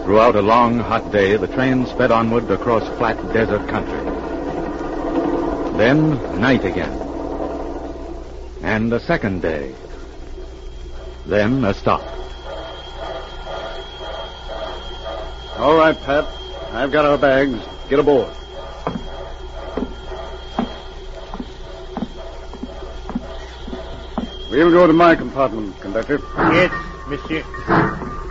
Throughout a long, hot day, the train sped onward across flat desert country. Then night again. And a second day. Then a stop. All right, Pat. I've got our bags. Get aboard. We'll go to my compartment, conductor. Yes, monsieur.